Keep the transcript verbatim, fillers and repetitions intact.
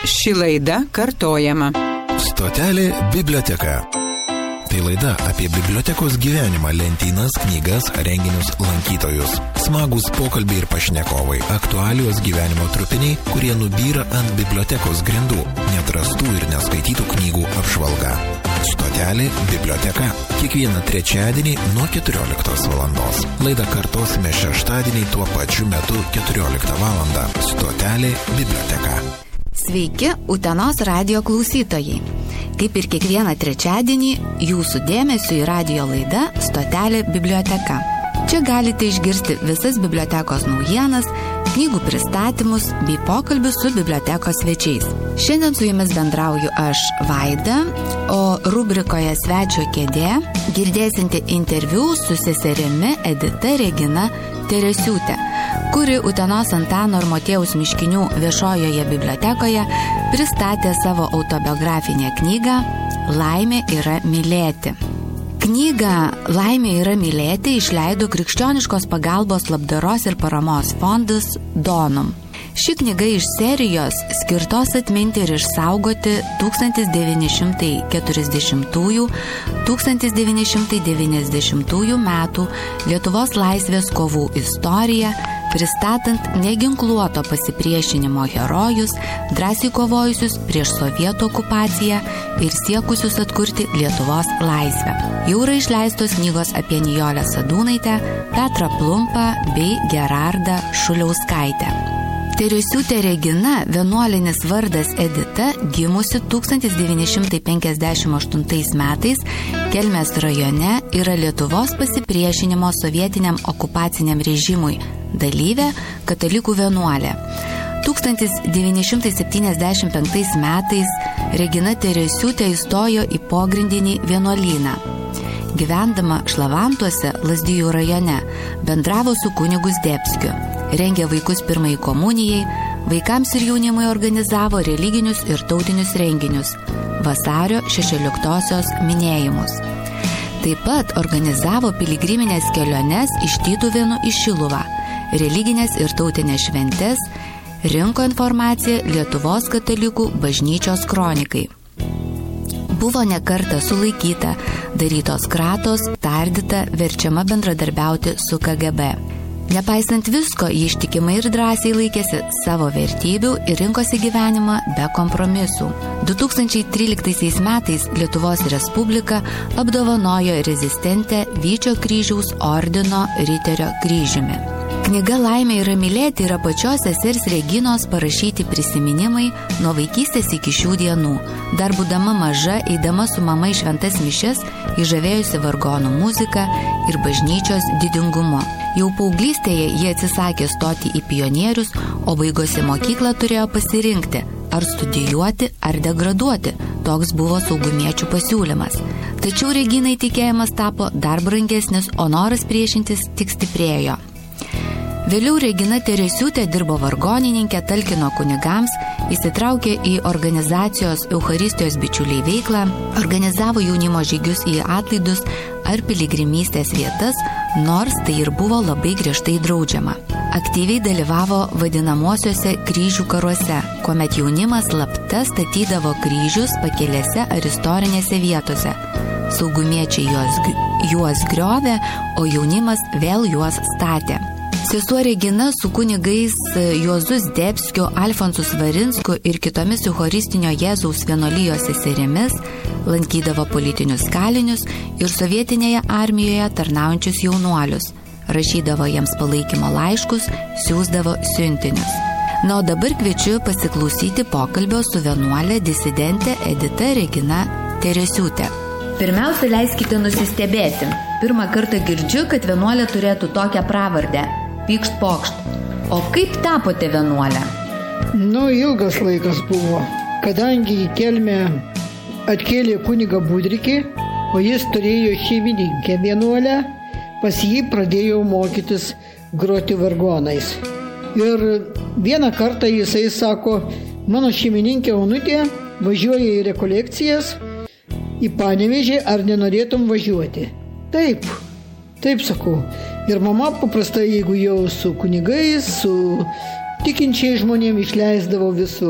Ši laida kartojama. Stotelė biblioteka. Tai laida apie bibliotekos gyvenimą, lentynas, knygas, renginius, lankytojus. Smagus pokalbiai ir pašnekovai, aktualios gyvenimo trupiniai, kurie nubyra ant bibliotekos grindų, neatrastų ir neskaitytų knygų apžvalga. Stotelė biblioteka. Kiekvieną trečiadienį nuo keturioliktos valandos. Laidą kartosime šeštadienį tuo pačiu metu keturioliktą valandą. Stotelė biblioteka. Sveiki, Utenos radijo klausytojai. Kaip ir kiekvieną trečiadienį, jūsų dėmesio į radijo laidą Stotelė biblioteka. Čia galite išgirsti visas bibliotekos naujienas, knygų pristatymus bei pokalbius su bibliotekos svečiais. Šiandien su jumis bendrauju aš, Vaida, o rubrikoje Svečio kėdė girdėsinti interviu su seserimi Edita Regina Teresiūtė, kuri Utenos Antano ir Motiejaus Miškinių viešojoje bibliotekoje pristatė savo autobiografinę knygą Laimė yra mylėti. Knygą Laimė yra mylėti išleido Krikščioniškos pagalbos labdaros ir paramos fondas Donum. Ši knyga iš serijos skirtos atminti ir išsaugoti tūkstantis devyni šimtai keturiasdešimtųjų - tūkstantis devyni šimtai devyniasdešimtųjų metų Lietuvos laisvės kovų istoriją, pristatant neginkluoto pasipriešinimo herojus, drąsiai kovojusius prieš sovietų okupaciją ir siekusius atkurti Lietuvos laisvę. Jau yra išleistos knygos apie Nijolę Sadūnaitę, Petrą Plumpą bei Gerardą Šuliauskaitę. Teresiūtė Regina, vienuolinis vardas Edita, gimusi tūkstantis devyni šimtai penkiasdešimt aštuntais metais Kelmės rajone, yra Lietuvos pasipriešinimo sovietiniam okupaciniam režimui dalyvė, katalikų vienuolė. tūkstantis devyni šimtai septyniasdešimt penktais metais Regina Teresiūtė įstojo į pogrindinį vienuolyną. Gyvendama Šlavantuose, Lazdijų rajone, bendravo su kunigu Zdebskiu. Rengė vaikus pirmai komunijai, vaikams ir jaunimui organizavo religinius ir tautinius renginius, vasario šešioliktosios minėjimus. Taip pat organizavo piligriminės keliones iš Tytuvėnų į Šiluvą, religinės ir tautinės šventes, rinko informaciją Lietuvos katalikų bažnyčios kronikai. Buvo nekartą sulaikyta, darytos kratos, tardyta, verčiama bendradarbiauti su K G B. Nepaisant visko, ji ištikimai ir drąsiai laikėsi savo vertybių ir rinkosi gyvenimą be kompromisų. du tūkstančiai tryliktaisiais metais Lietuvos Respublika apdovanojo rezistentę Vyčio kryžiaus ordino Riterio kryžiumi. Knyga Laimė yra mylėti yra pačios sesers Reginos parašyti prisiminimai nuo vaikystės iki šių dienų. Dar būdama maža, eidama su mama į šventas mišias, įžavėjusi vargonų muziką ir bažnyčios didingumu. Jau paauglystėje jie atsisakė stoti į pionierius, o baigusi mokyklą turėjo pasirinkti, ar studijuoti, ar degraduoti. Toks buvo saugumiečių pasiūlymas. Tačiau Reginai tikėjimas tapo dar brangesnis, o noras priešintis tik stiprėjo. Vėliau Regina Teresiūtė dirbo vargonininkė, talkino kunigams, įsitraukė į organizacijos Eucharistijos bičiuliai veiklą, organizavo jaunimo žygius į atlaidus ar piligrimystės vietas, nors tai ir buvo labai griežtai draudžiama. Aktyviai dalyvavo vadinamosiuose kryžių karuose, kuomet jaunimas slapta statydavo kryžius pakelėse ar istorinėse vietose. Saugumiečiai juos, juos griovė, o jaunimas vėl juos statė. Sesuo Regina su kunigais Juozu Zdebskiu, Alfonsu Svarinsku ir kitomis Eucharistinio Jėzaus vienuolijos seserimis lankydavo politinius kalinius ir sovietinėje armijoje tarnaujančius jaunuolius, rašydavo jiems palaikymo laiškus, siųsdavo siuntinius. Na, o dabar kviečiu pasiklausyti pokalbio su vienuolė disidentė Edita Regina Teresiūtė. Pirmiausia, leiskite nusistebėti. Pirmą kartą girdžiu, kad vienuolė turėtų tokią pravardę – Pykšt pokšt. O kaip tapote vienuolę? Nu, ilgas laikas buvo, kadangi į Kelmę atkėlė kunigą Budrikį, o jis turėjo šeimininkę vienuolę, pas jį pradėjau mokytis groti vargonais. Ir vieną kartą jisai sako, mano šeimininkė Onutė važiuoja į rekolekcijas į Panevėžį, ar nenorėtum važiuoti? Taip, taip sakau. Ir mama paprastai, jeigu jau su kunigais, su tikinčiai žmonėm išleisdavo visur.